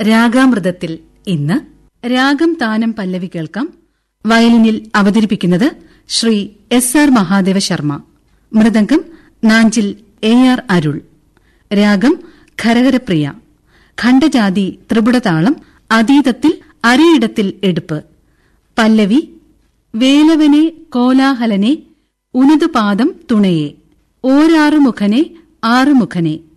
രാഗാമൃതത്തിൽ ഇന്ന് രാഗം താനം പല്ലവി കേൾക്കാം. വയലിനിൽ അവതരിപ്പിക്കുന്നത് ശ്രീ SR മഹാദേവ ശർമ്മ. മൃദംഗം നാഞ്ചിൽ AR അരുൾ. രാഗം ഖരഹരപ്രിയ. ഖണ്ഡജാതി ത്രിപുടതാളം. അതീതത്തിൽ അരയിടത്തിൽ എടുപ്പ്. പല്ലവി വേലവനെ കോലാഹലനെ ഉനതുപാദം തുണയെ ഓരാറുമുഖനെ ആറുമുഖനെ.